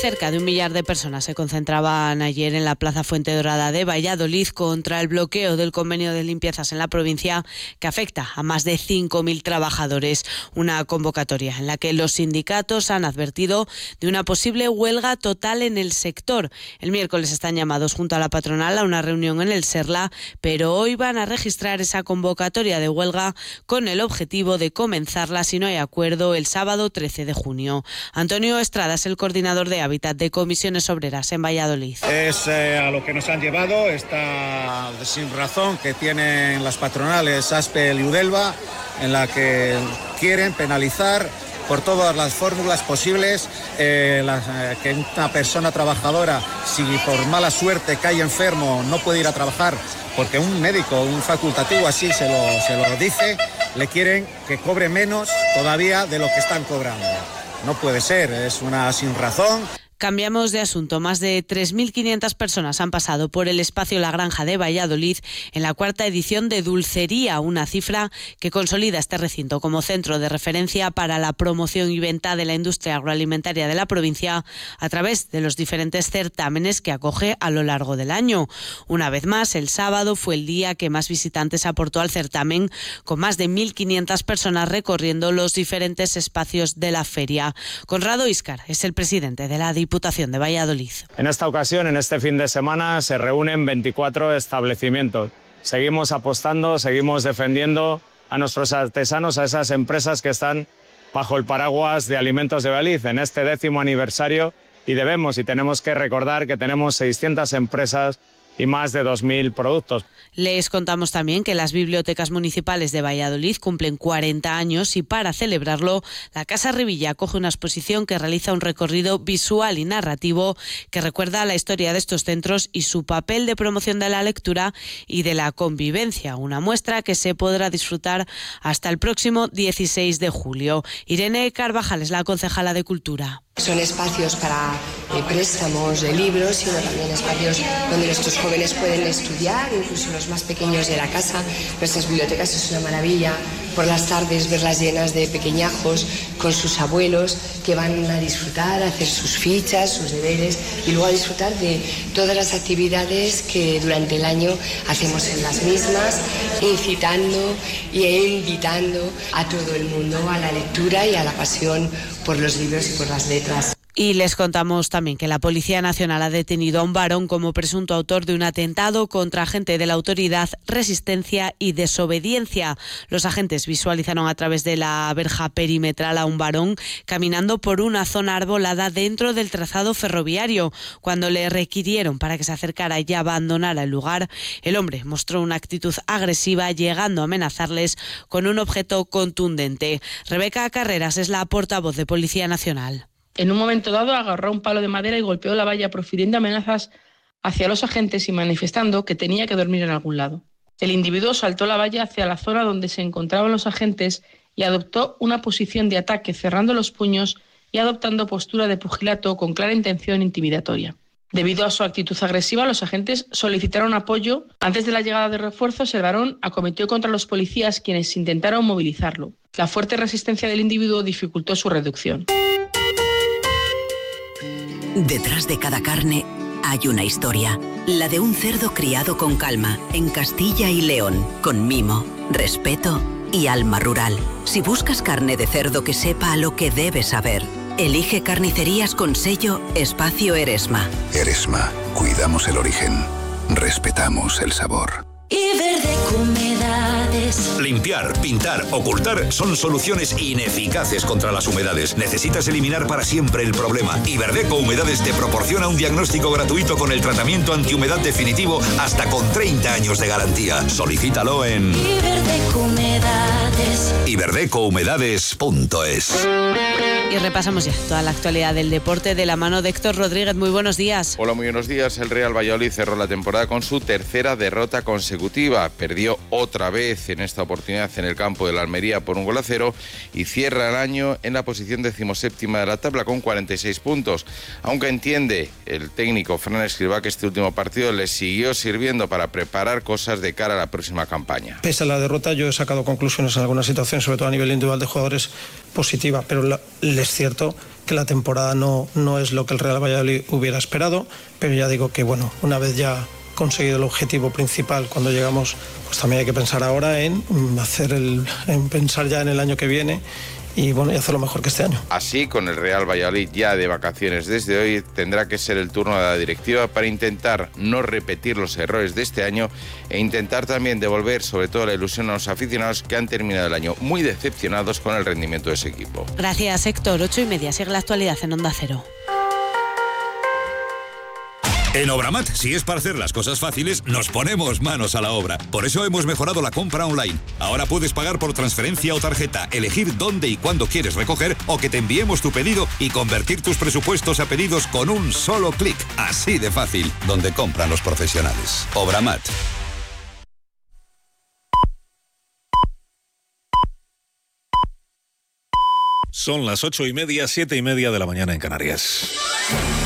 Cerca de 1 millar de personas se concentraban ayer en la Plaza Fuentedrada de Valladolid contra el bloqueo del convenio de limpiezas en la provincia que afecta a más de 5.000 trabajadores. Una convocatoria en la que los sindicatos han advertido de una posible huelga total en el sector. El miércoles están llamados junto a la patronal a una reunión en el Serla, pero hoy van a registrar esa convocatoria de huelga con el objetivo de comenzarla, si no hay acuerdo, el sábado 13 de junio. Antonio Estrada es el coordinador de Hábitat de Comisiones Obreras en Valladolid. Es a lo que nos han llevado esta sin razón que tienen las patronales Aspel y Udelva, en la que quieren penalizar por todas las fórmulas posibles que una persona trabajadora, si por mala suerte cae enfermo, no puede ir a trabajar porque un médico, un facultativo así se lo dice, le quieren que cobre menos todavía de lo que están cobrando. No puede ser, es una sinrazón. Cambiamos de asunto. Más de 3.500 personas han pasado por el espacio La Granja de Valladolid en la 4ª edición de Dulcería, una cifra que consolida este recinto como centro de referencia para la promoción y venta de la industria agroalimentaria de la provincia a través de los diferentes certámenes que acoge a lo largo del año. Una vez más, el sábado fue el día que más visitantes aportó al certamen, con más de 1.500 personas recorriendo los diferentes espacios de la feria. Conrado Íscar es el presidente de la Diputación de Valladolid. En esta ocasión, en este fin de semana, se reúnen 24 establecimientos. Seguimos apostando, seguimos defendiendo a nuestros artesanos, a esas empresas que están bajo el paraguas de Alimentos de Valladolid en este 10º aniversario, y debemos y tenemos que recordar que tenemos 600 empresas y más de 2.000 productos. Les contamos también que las bibliotecas municipales de Valladolid cumplen 40 años y para celebrarlo, la Casa Revilla acoge una exposición que realiza un recorrido visual y narrativo que recuerda la historia de estos centros y su papel de promoción de la lectura y de la convivencia. Una muestra que se podrá disfrutar hasta el próximo 16 de julio. Irene Carvajal es la concejala de Cultura. Son espacios para préstamos de libros, sino también espacios donde nuestros jóvenes pueden estudiar, incluso los más pequeños de la casa. Nuestras bibliotecas es una maravilla. Por las tardes verlas llenas de pequeñajos con sus abuelos que van a disfrutar, a hacer sus fichas, sus deberes y luego a disfrutar de todas las actividades que durante el año hacemos en las mismas, incitando e invitando a todo el mundo a la lectura y a la pasión por los libros y por las letras. Y les contamos también que la Policía Nacional ha detenido a un varón como presunto autor de un atentado contra agente de la autoridad, resistencia y desobediencia. Los agentes visualizaron a través de la verja perimetral a un varón caminando por una zona arbolada dentro del trazado ferroviario. Cuando le requirieron para que se acercara y abandonara el lugar, el hombre mostró una actitud agresiva, llegando a amenazarles con un objeto contundente. Rebeca Carreras es la portavoz de Policía Nacional. En un momento dado agarró un palo de madera y golpeó la valla profiriendo amenazas hacia los agentes y manifestando que tenía que dormir en algún lado. El individuo saltó la valla hacia la zona donde se encontraban los agentes y adoptó una posición de ataque cerrando los puños y adoptando postura de pugilato con clara intención intimidatoria. Debido a su actitud agresiva, los agentes solicitaron apoyo. Antes de la llegada de refuerzos, el varón acometió contra los policías, quienes intentaron movilizarlo. La fuerte resistencia del individuo dificultó su reducción. Detrás de cada carne hay una historia, la de un cerdo criado con calma en Castilla y León, con mimo, respeto y alma rural. Si buscas carne de cerdo que sepa a lo que debe saber, elige Carnicerías con sello Espacio Eresma. Eresma, cuidamos el origen, respetamos el sabor. Iberdeco Humedades. Limpiar, pintar, ocultar son soluciones ineficaces contra las humedades. Necesitas eliminar para siempre el problema. Iberdeco Humedades te proporciona un diagnóstico gratuito con el tratamiento antihumedad definitivo hasta con 30 años de garantía. Solicítalo en Iberdeco Humedades. iberdecohumedades.es. Y repasamos ya toda la actualidad del deporte de la mano de Héctor Rodríguez. Muy buenos días. Hola, muy buenos días. El Real Valladolid cerró la temporada con su tercera derrota consecutiva. Perdió otra vez, en esta oportunidad en el campo de la Almería, por 1-0 y cierra el año en la posición 17ª de la tabla con 46 puntos. Aunque entiende el técnico Fran Escribá que este último partido le siguió sirviendo para preparar cosas de cara a la próxima campaña. Pese a la derrota, yo he sacado conclusiones en algunas situaciones, sobre todo a nivel individual de jugadores, positiva, pero es cierto que la temporada no es lo que el Real Valladolid hubiera esperado, pero ya digo que bueno, una vez ya conseguido el objetivo principal cuando llegamos, pues también hay que pensar ahora en pensar ya en el año que viene y bueno, y hacer lo mejor que este año. Así, con el Real Valladolid ya de vacaciones desde hoy, tendrá que ser el turno de la directiva para intentar no repetir los errores de este año e intentar también devolver sobre todo la ilusión a los aficionados que han terminado el año muy decepcionados con el rendimiento de ese equipo. Gracias, Héctor. 8:30. Sigue la actualidad en Onda Cero. En Obramat, si es para hacer las cosas fáciles, nos ponemos manos a la obra. Por eso hemos mejorado la compra online. Ahora puedes pagar por transferencia o tarjeta, elegir dónde y cuándo quieres recoger o que te enviemos tu pedido y convertir tus presupuestos a pedidos con un solo clic. Así de fácil, donde compran los profesionales. Obramat. Son las 8:30, 7:30 de la mañana en Canarias.